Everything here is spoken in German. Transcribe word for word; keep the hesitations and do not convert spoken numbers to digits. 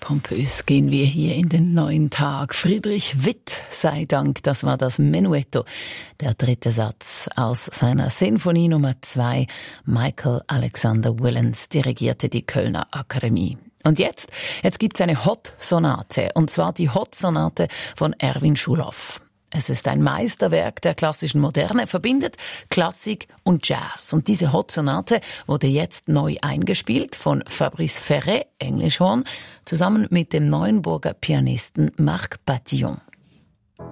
Pompös gehen wir hier in den neuen Tag. Friedrich Witt sei Dank, das war das Menuetto, der dritte Satz aus seiner Sinfonie Nummer zwei. Michael Alexander Willens dirigierte die Kölner Akademie. Und jetzt, jetzt gibt's eine Hot-Sonate, und zwar die Hot-Sonate von Erwin Schulhoff. Es ist ein Meisterwerk der klassischen Moderne, verbindet Klassik und Jazz. Und diese Hot-Sonate wurde jetzt neu eingespielt von Fabrice Ferret, Englischhorn, zusammen mit dem Neuenburger Pianisten Marc Batillon.